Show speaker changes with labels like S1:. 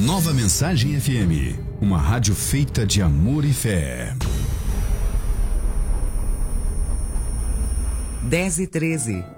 S1: Nova Mensagem FM, uma rádio feita de amor e fé.
S2: 10h13.